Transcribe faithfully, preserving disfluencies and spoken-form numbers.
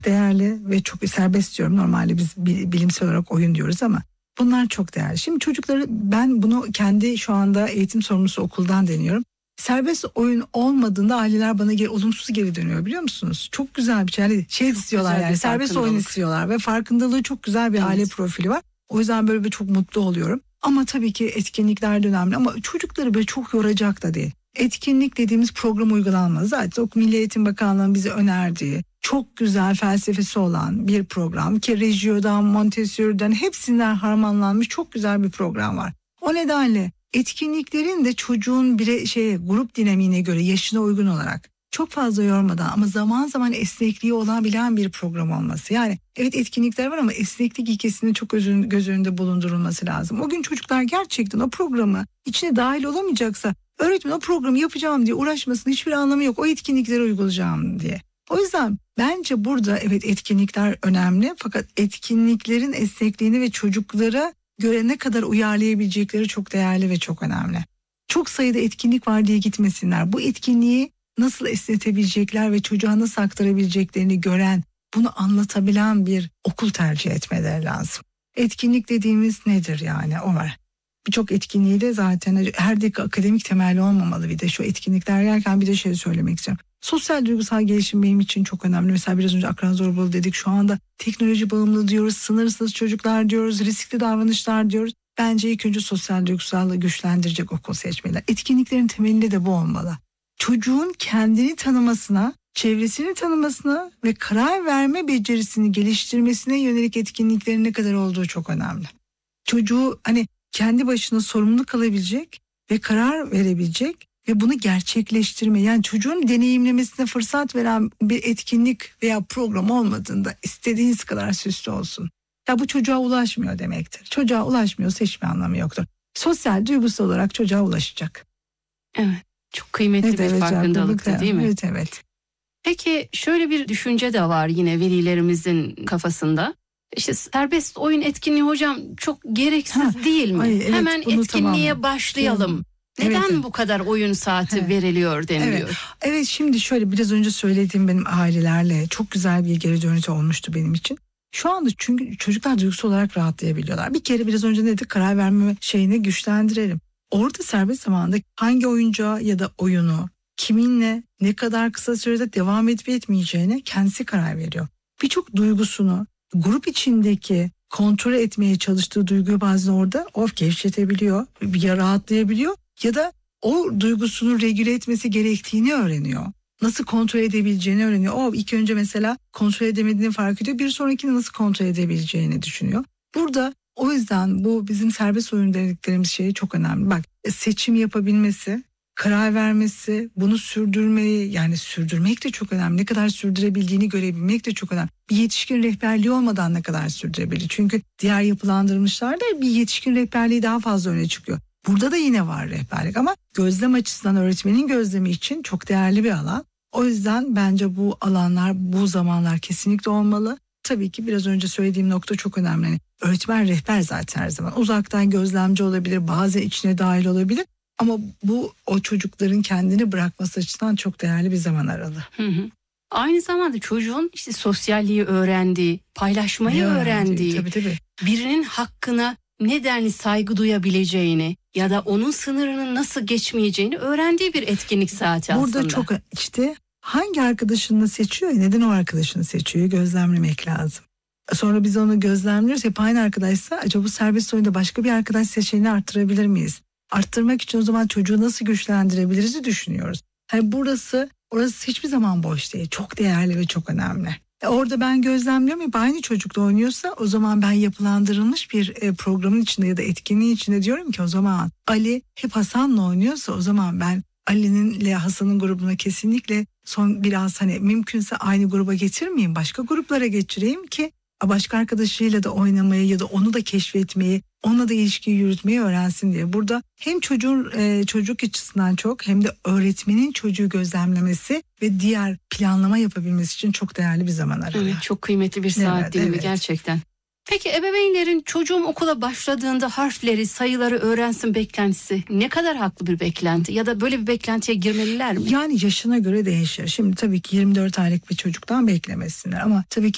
değerli ve çok serbest diyorum. Normalde biz bilimsel olarak oyun diyoruz ama bunlar çok değerli. Şimdi çocukları, ben bunu kendi şu anda eğitim sorumlusu okuldan deniyorum. Serbest oyun olmadığında aileler bana geri, olumsuz geri dönüyor, biliyor musunuz? Çok güzel bir şey. Yani şey çok istiyorlar, yani serbest oyun istiyorlar ve farkındalığı çok güzel bir evet. aile profili var. O yüzden böyle bir çok mutlu oluyorum. Ama tabii ki etkinlikler de önemli, ama çocukları böyle çok yoracak da değil. Etkinlik dediğimiz program uygulanmaz. Zaten o Milli Eğitim Bakanlığı'nın bize önerdiği çok güzel felsefesi olan bir program ki Reggio'dan, Montessori'den hepsinden harmanlanmış çok güzel bir program var. O nedenle etkinliklerin de çocuğun bir şeye, grup dinamiğine göre yaşına uygun olarak çok fazla yormadan ama zaman zaman esnekliği olabilen bir program olması. Yani evet etkinlikler var ama esneklik ilkesinin çok göz önünde bulundurulması lazım. O gün çocuklar gerçekten o programı içine dahil olamayacaksa öğretmen o programı yapacağım diye uğraşmasının hiçbir anlamı yok. O etkinlikleri uygulayacağım diye. O yüzden bence burada evet etkinlikler önemli, fakat etkinliklerin esnekliğini ve çocuklara göre ne kadar uyarlayabilecekleri çok değerli ve çok önemli. Çok sayıda etkinlik var diye gitmesinler. Bu etkinliği nasıl esnetebilecekler ve çocuğa nasıl aktarabileceklerini gören, bunu anlatabilen bir okul tercih etmeleri lazım. Etkinlik dediğimiz nedir yani, o var. Birçok etkinliği de zaten her dakika akademik temelli olmamalı. Bir de şu etkinlikler yerken bir de şey söylemek istiyorum. Sosyal duygusal gelişim benim için çok önemli. Mesela biraz önce akran zorbalığı dedik. Şu anda teknoloji bağımlılığı diyoruz, sınırsız çocuklar diyoruz, riskli davranışlar diyoruz. Bence ilk önce sosyal duygusallığı güçlendirecek okul seçmeliler. Etkinliklerin temelinde de bu olmalı. Çocuğun kendini tanımasına, çevresini tanımasına ve karar verme becerisini geliştirmesine yönelik etkinliklerin ne kadar olduğu çok önemli. Çocuğu hani kendi başına sorumlu kalabilecek ve karar verebilecek ve bunu gerçekleştirme, yani çocuğun deneyimlemesine fırsat veren bir etkinlik veya program olmadığında istediğiniz kadar süslü olsun. Ya bu çocuğa ulaşmıyor demektir. Çocuğa ulaşmıyorsa hiçbir anlamı yoktur. Sosyal duygusal olarak çocuğa ulaşacak. Evet, çok kıymetli evet, bir evet, farkındalıktı değil mi? Evet, evet. Peki şöyle bir düşünce de var yine velilerimizin kafasında. İşte serbest oyun etkinliği hocam çok gereksiz ha, değil mi? Ay, evet, hemen etkinliğe tamamen başlayalım. Neden evet, bu kadar oyun saati evet, veriliyor deniliyor? Evet. evet şimdi şöyle, biraz önce söylediğim benim ailelerle çok güzel bir geri dönüşü olmuştu benim için. Şu anda çünkü çocuklar duygusal olarak rahatlayabiliyorlar. Bir kere biraz önce ne dedik, karar verme şeyini güçlendirelim. Orada serbest zamanda hangi oyuncağı ya da oyunu kiminle ne kadar kısa sürede devam edip etmeyeceğine kendisi karar veriyor. Birçok duygusunu grup içindeki kontrol etmeye çalıştığı duyguyu bazen orada of gevşetebiliyor, ya rahatlayabiliyor ya da o duygusunu regüle etmesi gerektiğini öğreniyor. Nasıl kontrol edebileceğini öğreniyor. O ilk önce mesela kontrol edemediğini fark ediyor. Bir sonrakini nasıl kontrol edebileceğini düşünüyor. Burada o yüzden bu bizim serbest oyun dediklerimiz şey çok önemli. Bak, seçim yapabilmesi, karar vermesi, bunu sürdürmeyi, yani sürdürmek de çok önemli. Ne kadar sürdürebildiğini görebilmek de çok önemli. Bir yetişkin rehberliği olmadan ne kadar sürdürebilir? Çünkü diğer yapılandırmışlarda bir yetişkin rehberliği daha fazla öne çıkıyor. Burada da yine var rehberlik ama gözlem açısından öğretmenin gözlemi için çok değerli bir alan. O yüzden bence bu alanlar, bu zamanlar kesinlikle olmalı. Tabii ki biraz önce söylediğim nokta çok önemli. Yani öğretmen rehber zaten her zaman. Uzaktan gözlemci olabilir, bazen içine dahil olabilir. Ama bu o çocukların kendini bırakması açısından çok değerli bir zaman aralığı. Hı hı. Aynı zamanda çocuğun işte sosyalliği öğrendiği, paylaşmayı ya, öğrendiği, tabii, tabii. birinin hakkına nedenli saygı duyabileceğini ya da onun sınırının nasıl geçmeyeceğini öğrendiği bir etkinlik saati aslında. Burada çok işte hangi arkadaşını seçiyor, neden o arkadaşını seçiyor gözlemlemek lazım. Sonra biz onu gözlemliyoruz. Hep aynı arkadaşsa acaba bu serbest oyunda başka bir arkadaş seçeneğini arttırabilir miyiz? Arttırmak için o zaman çocuğu nasıl güçlendirebiliriz düşünüyoruz. Yani burası, orası hiçbir zaman boş değil. Çok değerli ve çok önemli. E orada ben gözlemliyorum, hep aynı çocukla oynuyorsa o zaman ben yapılandırılmış bir e, programın içinde ya da etkinliğin içinde diyorum ki o zaman Ali hep Hasan'la oynuyorsa o zaman ben Ali'nin ile Hasan'ın grubuna kesinlikle son biraz hani mümkünse aynı gruba getirmeyeyim, başka gruplara geçireyim ki başka arkadaşıyla da oynamayı ya da onu da keşfetmeyi, onunla da ilişkiyi yürütmeyi öğrensin diye. Burada hem çocuğun e, çocuk açısından çok hem de öğretmenin çocuğu gözlemlemesi ve diğer planlama yapabilmesi için çok değerli bir zaman aralığı. Evet, çok kıymetli bir saat evet, değil mi evet. gerçekten? Peki ebeveynlerin çocuğum okula başladığında harfleri, sayıları öğrensin beklentisi ne kadar haklı bir beklenti ya da böyle bir beklentiye girmeliler mi? Yani yaşına göre değişir. Şimdi tabii ki yirmi dört aylık bir çocuktan beklemesinler ama tabii ki